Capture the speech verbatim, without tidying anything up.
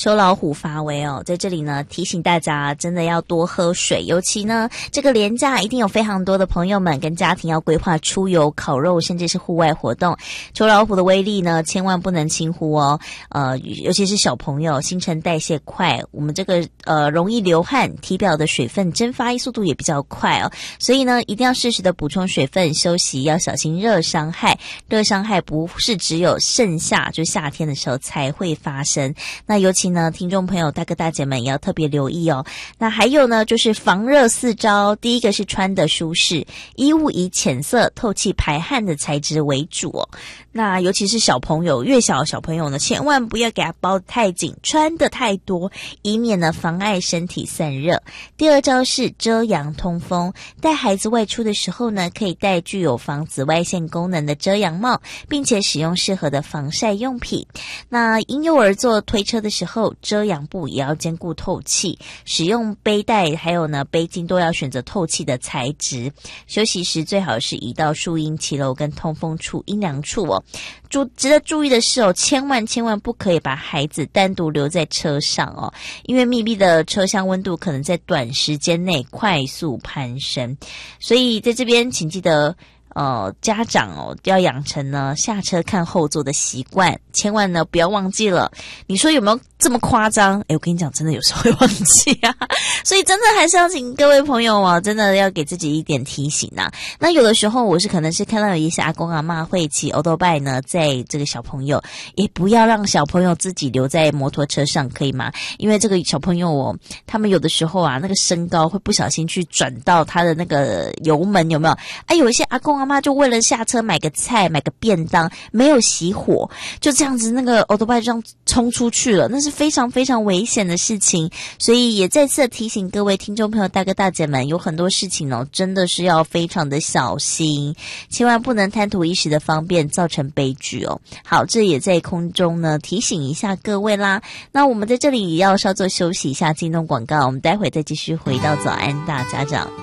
秋老虎发威哦，在这里呢提醒大家真的要多喝水，尤其呢这个连假一定有非常多的朋友们跟家庭要规划出游、烤肉，甚至是户外活动。秋老虎的威力呢千万不能轻忽哦，呃，尤其是小朋友新陈代谢快，我们这个呃容易流汗，体表的水分蒸发速度也比较快哦，所以呢一定要适时的补充水分，休息要小心热伤害。热伤害不是只有盛夏，就夏天的时候才会发生。那尤其呢听众朋友大哥大姐们也要特别留意哦。那还有呢就是防热四招，第一个是穿的舒适，衣物以浅色透气排汗的材质为主哦。那尤其是小朋友，越小的小朋友呢千万不要给他包得太紧，穿得太多，以免呢妨碍身体散热。第二招是遮阳通风，带孩子外出的时候呢可以戴具有防紫外线功能的遮阳帽，并且使用适合的防晒用品。那婴幼儿坐推车的时候，遮阳布也要兼顾透气，使用背带还有呢背巾都要选择透气的材质。休息时最好是移到树荫骑楼跟通风处、阴凉处哦。注值得注意的是哦，千万千万不可以把孩子单独留在车上哦，因为密闭的车厢温度可能在短时间内快速攀升，所以在这边请记得呃，家长哦要养成呢下车看后座的习惯，千万呢不要忘记了。你说有没有这么夸张？诶，我跟你讲，真的有时候会忘记啊，所以真的还是要请各位朋友啊，真的要给自己一点提醒啊。那有的时候我是可能是看到有一些阿公阿嬷会骑欧多拜呢，在这个小朋友也不要让小朋友自己留在摩托车上，可以吗？因为这个小朋友哦，他们有的时候啊，那个身高会不小心去转到他的那个油门，有没有？啊，有一些阿公阿妈就为了下车买个菜买个便当，没有熄火，就这样子那个欧多拜这样冲出去了，那是非常非常危险的事情。所以也再次提醒各位听众朋友大哥大姐们，有很多事情哦真的是要非常的小心，千万不能贪图一时的方便造成悲剧哦。好，这也在空中呢提醒一下各位啦。那我们在这里也要稍作休息一下，进入广告，我们待会再继续回到早安大家长。